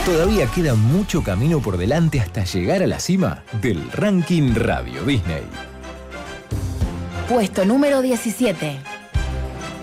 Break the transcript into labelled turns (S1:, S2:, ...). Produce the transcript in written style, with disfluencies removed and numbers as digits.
S1: Todavía queda mucho camino por delante hasta llegar a la cima del ranking Radio Disney.
S2: Puesto número 17.